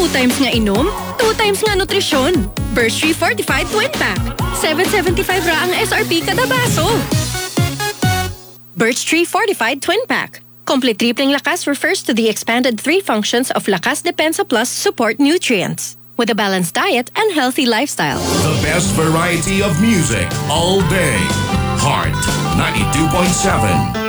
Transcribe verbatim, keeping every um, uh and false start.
Two times nga inom, two times nga nutrisyon. Birch Tree Fortified Twin Pack. seven seventy-five ra ang S R P kada baso. Birch Tree Fortified Twin Pack. Complete tripling lakas refers to the expanded three functions of Lakas Depensa Plus support nutrients. With a balanced diet and healthy lifestyle. The best variety of music all day. Heart ninety-two point seven.